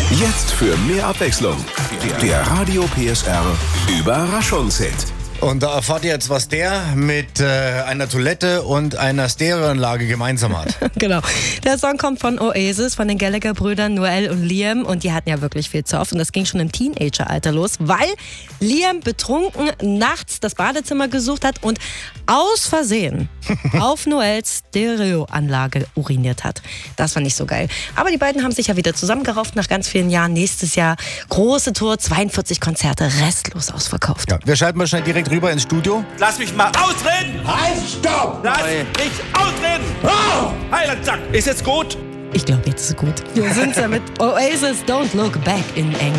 Jetzt für mehr Abwechslung. Der Radio PSR Überraschungshit. Und da erfahrt ihr jetzt, was der mit einer Toilette und einer Stereoanlage gemeinsam hat. Genau. Der Song kommt von Oasis, von den Gallagher-Brüdern Noel und Liam. Und die hatten ja wirklich viel Zoff. Und das ging schon im Teenageralter los, weil Liam betrunken nachts das Badezimmer gesucht hat und aus Versehen auf Noels Stereoanlage uriniert hat. Das war nicht so geil. Aber die beiden haben sich ja wieder zusammengerauft nach ganz vielen Jahren. Nächstes Jahr große Tour, 42 Konzerte, restlos ausverkauft. Ja, wir schalten mal schnell direkt rüber ins Studio. Lass mich mal ausreden! Halt, stopp! Lass mich ausreden! Oh! Heilandsack, ist jetzt gut? Ich glaube, jetzt ist es gut. Wir sind ja mit Oasis, Don't Look Back in Englisch.